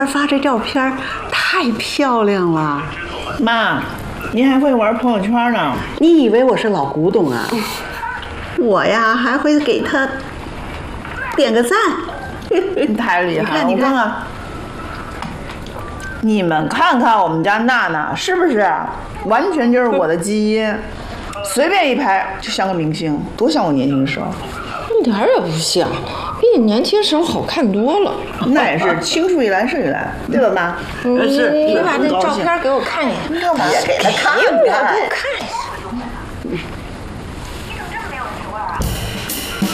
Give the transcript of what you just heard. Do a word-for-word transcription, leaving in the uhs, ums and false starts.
发这照片太漂亮了。 妈，您还会玩朋友圈呢？ 你以为我是老古董啊？我呀还会给他点个赞。 你太厉害了！ 你看，你看， 我看看，你们看看我们家娜娜是不是完全就是我的基因？随便一拍就像个明星，多像我年轻时候。 一点也不像，比你年轻时候好看多了。 那也是青出于蓝胜于蓝，对吧妈？ 你是你把这很高兴照片给我看一眼。 你干嘛？别给他看给我给看我看一眼。